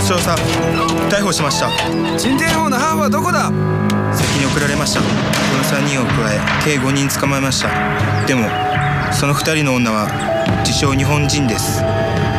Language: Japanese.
少佐逮捕しました。 陳天鳳の母はどこだ？ 先に送られました。この3人を加え計5人捕まえました。でもその2人の女は自称日本人です。